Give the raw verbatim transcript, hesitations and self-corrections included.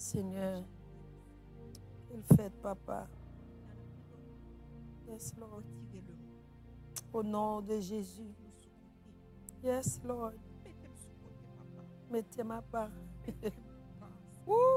Seigneur, qu'il fait, papa. Yes, Lord. Au nom de Jésus. Yes, Lord. Mettez ma part. Ouh.